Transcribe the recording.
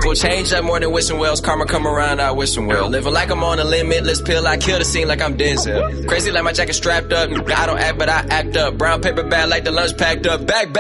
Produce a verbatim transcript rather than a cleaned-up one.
People change up more than wishing wells. Karma come around, I wish them well. Living like I'm on a limitless pill. I kill the scene like I'm Denzel. Crazy like my jacket strapped up. I don't act, but I act up. Brown paper bag like the lunch packed up. Back, back.